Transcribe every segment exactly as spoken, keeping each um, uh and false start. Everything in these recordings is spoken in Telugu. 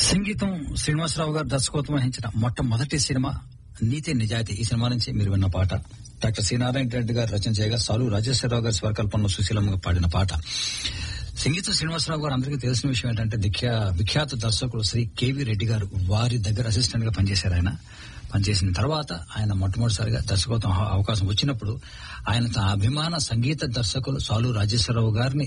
సంగీతం శ్రీనివాసరావు గారు దర్శకత్వం వహించిన మొట్టమొదటి సినిమా నీతి నిజాయితీ. ఈ సినిమా నుంచి మీరు విన్న పాట డాక్టర్ సి నారాయణ రెడ్డి గారు రచన చేయగా సాలు రాజేశ్వరరావు గారి స్వరకల్పనలో సుశీలమ్మ పాడిన పాట. సంగీతం శ్రీనివాసరావు గారు అందరికీ తెలిసిన విషయం ఏంటంటే దిఖ్యా విఖ్యాత దర్శకుడు శ్రీ కేవీ రెడ్డి గారు వారి దగ్గర అసిస్టెంట్ గా పనిచేశారు. ఆయన పనిచేసిన తర్వాత ఆయన మొట్టమొదటిసారిగా దర్శకత్వం అవకాశం వచ్చినప్పుడు ఆయన తన అభిమాన సంగీత దర్శకులు సాలు రాజేశ్వరరావు గారిని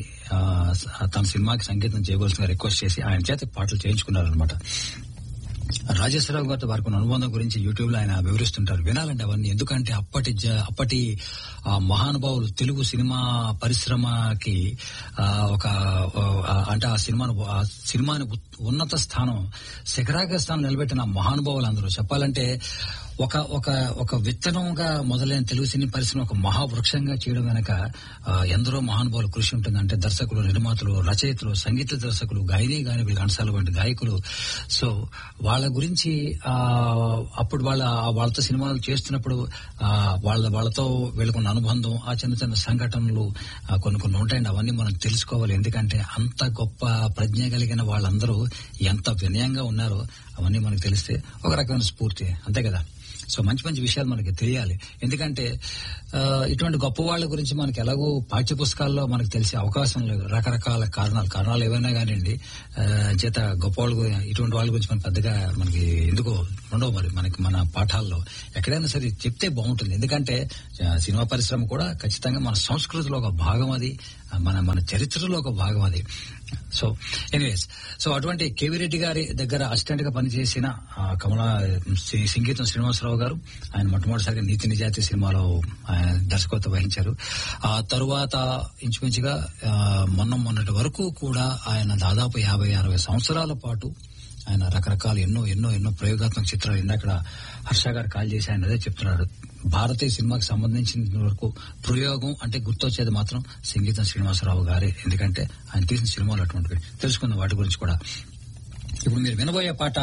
తన సినిమాకి సంగీతం చేయవలసిన రిక్వెస్ట్ చేసి ఆయన చేత పాటలు చేయించుకున్నారనమాట. రాజేశ్వరరావు గారితో వారికి అనుబంధం గురించి యూట్యూబ్ లో ఆయన వివరిస్తుంటారు. వినాలంటే అవన్నీ, ఎందుకంటే అప్పటి అప్పటి మహానుభావులు తెలుగు సినిమా పరిశ్రమకి ఒక అంటే ఆ సినిమాను ఆ సినిమాని ఉన్నత స్థానం శిఖరాగ్ర స్థానం నిలబెట్టిన మహానుభావులు అందరూ. చెప్పాలంటే ఒక ఒక ఒక విత్తనంగా మొదలైన తెలుగు సినీ పరిశ్రమ ఒక మహావృక్షంగా చేయడం వెనక ఎందరో మహానుభావులు కృషి ఉంటుంది. అంటే దర్శకులు, నిర్మాతలు, రచయితలు, సంగీత దర్శకులు, గాయని గాయకులు, ఘంటసాల వంటి గాయకులు. సో వాళ్ళ గురించి ఆ అప్పుడు వాళ్ళ వాళ్ళతో సినిమాలు చేస్తున్నప్పుడు వాళ్ళ వాళ్ళతో వీళ్ళకున్న అనుబంధం, ఆ చిన్న చిన్న సంఘటనలు కొన్ని కొన్ని ఉంటాయండి. అవన్నీ మనం తెలుసుకోవాలి. ఎందుకంటే అంత గొప్ప ప్రజ్ఞ కలిగిన వాళ్ళందరూ ఎంత వినయంగా ఉన్నారో అవన్నీ మనకు తెలిస్తే ఒక రకమైన స్ఫూర్తి, అంతే కదా. సో మంచి మంచి విషయాలు మనకి తెలియాలి. ఎందుకంటే ఇటువంటి గొప్ప వాళ్ళ గురించి మనకి ఎలాగో పాఠ్య పుస్తకాల్లో మనకు తెలిసే అవకాశం లేదు. రకరకాల కారణాలు కారణాలు ఏవైనా కానివ్వండి, చేత గొప్ప వాళ్ళు ఇటువంటి వాళ్ళ గురించి మన పెద్దగా మనకి ఎందుకో ఉండవు. మరి మనకి మన పాఠాల్లో ఎక్కడైనా సరే చెప్తే బాగుంటుంది. ఎందుకంటే సినిమా పరిశ్రమ కూడా ఖచ్చితంగా మన సంస్కృతిలో ఒక భాగం, అది మన మన చరిత్రలో ఒక భాగం అది. సో ఎనీవేస్, సో అటువంటి కేవీ రెడ్డి గారి దగ్గర అసిస్టెంట్ గా పనిచేసిన కమలా సంగీతం శ్రీనివాసరావు గారు ఆయన మొట్టమొదటిసారిగా నీతి నిజాయితీ సినిమాలో దర్శకత్వం వహించారు. ఆ తరువాత ఇంచుమించుగా మొన్న మొన్నటి వరకు కూడా ఆయన దాదాపు యాభై అరవై సంవత్సరాల పాటు ఆయన రకరకాల ఎన్నో ఎన్నో ఎన్నో ప్రయోగాత్మక చిత్రాలు. ఇందాక హర్ష గారు కాల్ చేసి ఆయన అదే చెప్తున్నాడు. భారతీయ సినిమాకి సంబంధించిన వరకు ప్రయోగం అంటే గుర్తొచ్చేది మాత్రం సంగీతం శ్రీనివాసరావు గారే. ఎందుకంటే ఆయన తీసిన సినిమాలు అటువంటివి. తెలుసుకుందాం వాటి గురించి కూడా. ఇప్పుడు మీరు వినబోయే పాట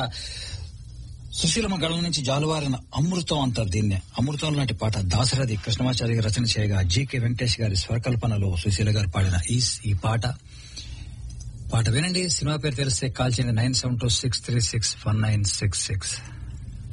సుశీలమ్మ గళం నుంచి జాలువారిన అమృతం అంటారు దీన్నే. అమృతం లాంటి పాట దాశరథి కృష్ణమాచారి గారు రచన చేయగా జీకే వెంకటేష్ గారి స్వరకల్పనలో సుశీల గారు పాడిన ఈ ఈ పాట పాట వినండి. సినిమా పేరు తెలిస్తే కాల్ చేయండి nine seven two six three six one nine six six.